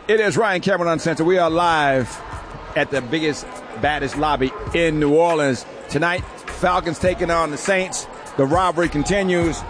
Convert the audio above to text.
It is Ryan Cameron Uncensored. We are live at the biggest, baddest lobby in New Orleans. Tonight, Falcons taking on the Saints. The robbery continues.